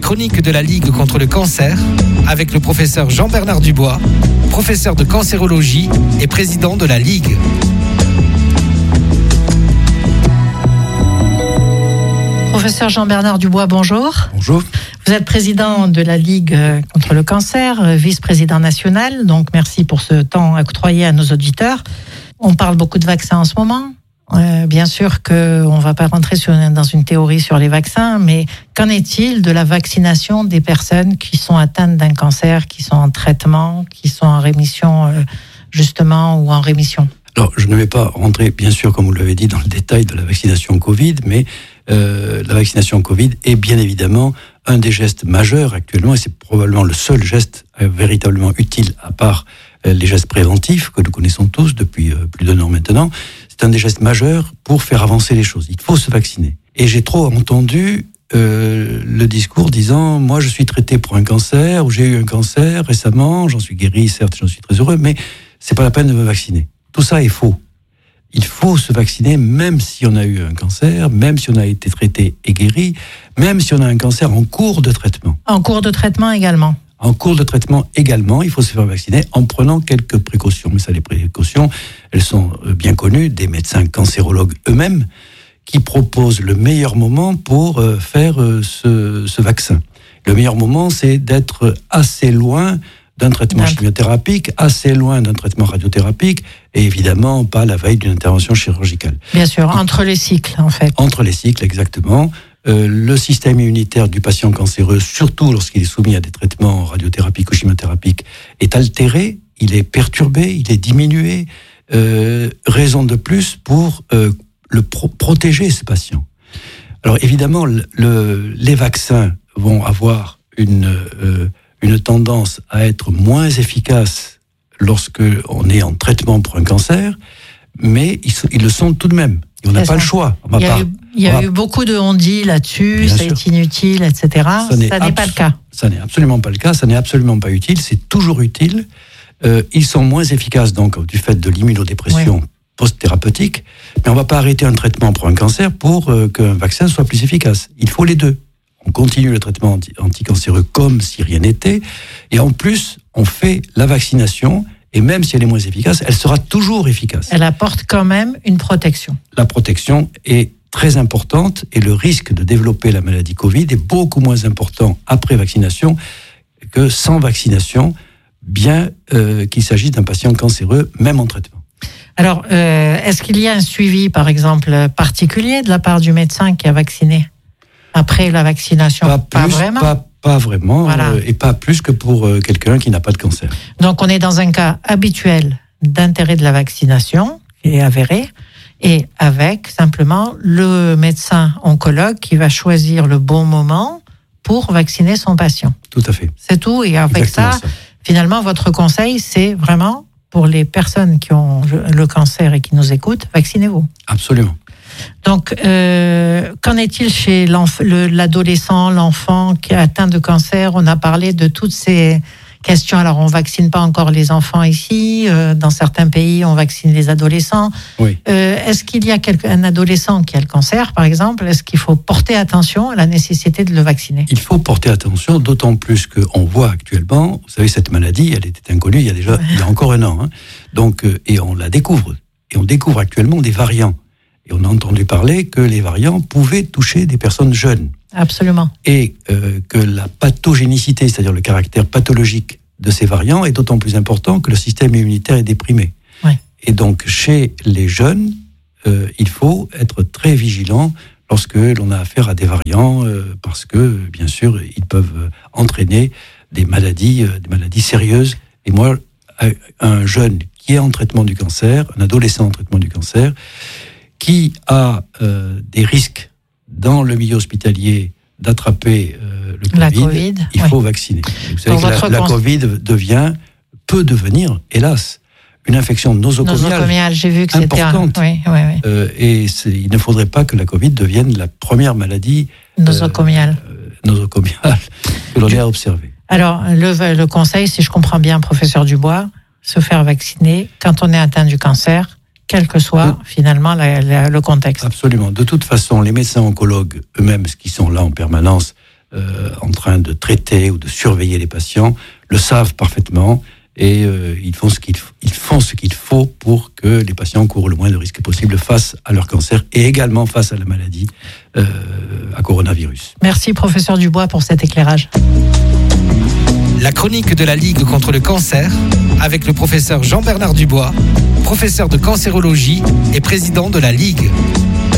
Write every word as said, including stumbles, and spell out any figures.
chronique de la Ligue contre le cancer avec le professeur Jean-Bernard Dubois, professeur de cancérologie et président de la Ligue. Professeur Jean-Bernard Dubois, bonjour. Bonjour. Vous êtes président de la Ligue contre le cancer, vice-président national, donc merci pour ce temps octroyé à nos auditeurs. On parle beaucoup de vaccins en ce moment. Euh, bien sûr qu'on ne va pas rentrer sur, dans une théorie sur les vaccins, mais qu'en est-il de la vaccination des personnes qui sont atteintes d'un cancer, qui sont en traitement, qui sont en rémission euh, justement ou en rémission? Alors, je ne vais pas rentrer, bien sûr, comme vous l'avez dit, dans le détail de la vaccination Covid, mais euh, la vaccination Covid est bien évidemment un des gestes majeurs actuellement, et c'est probablement le seul geste euh, véritablement utile, à part euh, les gestes préventifs que nous connaissons tous depuis euh, plus d'un an maintenant. C'est un des gestes majeurs pour faire avancer les choses. Il faut se vacciner. Et j'ai trop entendu euh, le discours disant « moi je suis traité pour un cancer, ou j'ai eu un cancer récemment, j'en suis guéri, certes, j'en suis très heureux, mais c'est pas la peine de me vacciner ». Tout ça est faux. Il faut se vacciner même si on a eu un cancer, même si on a été traité et guéri, même si on a un cancer en cours de traitement. En cours de traitement également. En cours de traitement également, il faut se faire vacciner en prenant quelques précautions. Mais ça, les précautions, elles sont bien connues des médecins cancérologues eux-mêmes qui proposent le meilleur moment pour faire ce, ce vaccin. Le meilleur moment, c'est d'être assez loin d'un traitement chimiothérapique, assez loin d'un traitement radiothérapique, et évidemment pas la veille d'une intervention chirurgicale. Bien sûr, entre les cycles en fait. Entre les cycles, exactement. Euh, le système immunitaire du patient cancéreux, surtout lorsqu'il est soumis à des traitements radiothérapiques ou chimiothérapiques, est altéré, il est perturbé, il est diminué. Euh, raison de plus pour euh, le pro- protéger ce patient. Alors évidemment, le, le, les vaccins vont avoir une... Euh, une tendance à être moins efficace lorsque on est en traitement pour un cancer, mais ils, ils le sont tout de même. Et on n'a pas le choix. On il y a, pas, eu, il y a eu beaucoup de on-dit là-dessus, ça est inutile, et cetera. Ça, ça n'est, n'est pas le cas. Ça n'est absolument pas le cas, ça n'est absolument pas utile, c'est toujours utile. Euh, ils sont moins efficaces donc du fait de l'immunodépression oui. post-thérapeutique, mais on ne va pas arrêter un traitement pour un cancer pour euh, qu'un vaccin soit plus efficace. Il faut les deux. On continue le traitement anti- anticancéreux comme si rien n'était, et en plus, on fait la vaccination, et même si elle est moins efficace, elle sera toujours efficace. Elle apporte quand même une protection. La protection est très importante, et le risque de développer la maladie Covid est beaucoup moins important après vaccination que sans vaccination, bien euh, qu'il s'agisse d'un patient cancéreux, même en traitement. Alors, euh, est-ce qu'il y a un suivi, par exemple, particulier de la part du médecin qui a vacciné ? Après la vaccination, pas, plus, pas vraiment. Pas, pas vraiment, voilà. euh, et pas plus que pour euh, quelqu'un qui n'a pas de cancer. Donc on est dans un cas habituel d'intérêt de la vaccination, qui est avéré, et avec simplement le médecin oncologue qui va choisir le bon moment pour vacciner son patient. Tout à fait. C'est tout, et avec ça, ça, finalement, votre conseil, c'est vraiment pour les personnes qui ont le cancer et qui nous écoutent, vaccinez-vous. Absolument. Donc, euh, qu'en est-il chez le, l'adolescent, l'enfant qui est atteint de cancer? On a parlé de toutes ces questions. Alors, on ne vaccine pas encore les enfants ici. Euh, dans certains pays, on vaccine les adolescents. Oui. Euh, est-ce qu'il y a quelque, un adolescent qui a le cancer, par exemple? Est-ce qu'il faut porter attention à la nécessité de le vacciner? Il faut porter attention, d'autant plus qu'on voit actuellement, vous savez, cette maladie, elle était inconnue il y a déjà, ouais. il y a encore un an. Hein. Donc, euh, et on la découvre. Et on découvre actuellement des variants. Et on a entendu parler que les variants pouvaient toucher des personnes jeunes. Absolument. Et euh, que la pathogénicité, c'est-à-dire le caractère pathologique de ces variants, est d'autant plus important que le système immunitaire est déprimé. Oui. Et donc, chez les jeunes, euh, il faut être très vigilant lorsque l'on a affaire à des variants, euh, parce que, bien sûr, ils peuvent entraîner des maladies, euh, des maladies sérieuses. Et moi, un jeune qui est en traitement du cancer, un adolescent en traitement du cancer, qui a euh, des risques dans le milieu hospitalier d'attraper euh, le COVID, la COVID, il oui. faut vacciner. Vous savez Pour que la, la COVID devient, peut devenir, hélas, une infection nosocomiale, nosocomiale j'ai vu que importante. C'était un... oui, oui, oui. Euh, et il ne faudrait pas que la COVID devienne la première maladie nosocomiale, euh, nosocomiale que l'on ait observée. Alors, le, le conseil, si je comprends bien, professeur Dubois, se faire vacciner quand on est atteint du cancer, quel que soit oui. finalement la, la, le contexte. Absolument. De toute façon, les médecins oncologues eux-mêmes, qui sont là en permanence euh, en train de traiter ou de surveiller les patients le savent parfaitement et euh, ils font ce qu'il ils font ce qu'il faut pour que les patients courent le moins de risques possible face à leur cancer et également face à la maladie euh, à coronavirus. Merci professeur Dubois pour cet éclairage. La chronique de la Ligue contre le cancer avec le professeur Jean-Bernard Dubois, professeur de cancérologie et président de la Ligue.